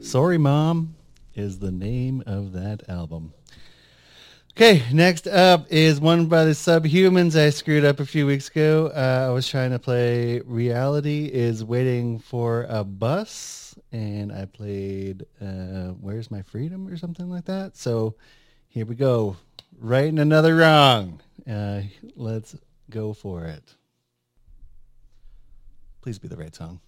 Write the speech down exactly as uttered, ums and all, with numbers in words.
Sorry, Mom is the name of that album. Okay, next up is one by the Subhumans. I screwed up a few weeks ago. Uh, I was trying to play Reality is Waiting for a Bus, and I played uh, Where's My Freedom or something like that. So here we go. Right and another wrong. Uh, let's go for it. Please be the right song.